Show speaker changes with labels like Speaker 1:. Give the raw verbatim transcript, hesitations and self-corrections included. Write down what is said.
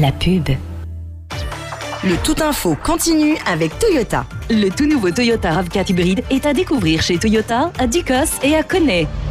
Speaker 1: la pub.
Speaker 2: Le Tout Info continue avec Toyota.
Speaker 1: Le tout nouveau Toyota RAV quatre hybride est à découvrir chez Toyota, à Ducos et à Connay.